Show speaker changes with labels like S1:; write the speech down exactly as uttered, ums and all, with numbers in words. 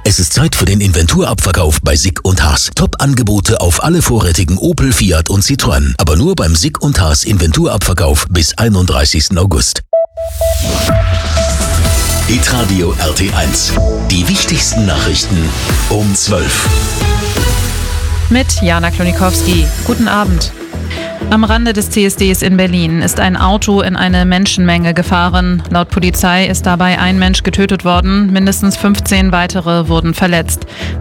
S1: Es ist Zeit für den Inventurabverkauf bei Sick und Haas. Top-Angebote auf alle vorrätigen Opel, Fiat und Citroën. Aber nur beim Sick und Haas Inventurabverkauf bis einunddreißigsten August. Hitradio R T eins. Die wichtigsten Nachrichten um zwölf.
S2: Mit Jana Klonikowski. Guten Abend. Am Rande des C S Ds in Berlin ist ein Auto in eine Menschenmenge gefahren. Laut Polizei ist dabei ein Mensch getötet worden, mindestens fünfzehn weitere wurden verletzt.